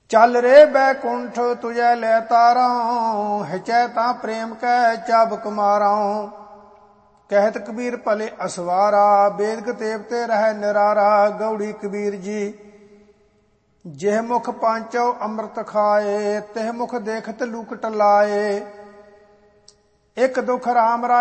चल रे बैकुंठ तुझे ले तारां, हिचै तां प्रेम कै चाबुक मारां। कहत कबीर भले असवारा, बेदक तेवते रह निरारा। गौड़ी कबीर जी जिह मुख पांचो अमृत खाए, तिह मुख देखत लूकट लाए। एक दुख राम राय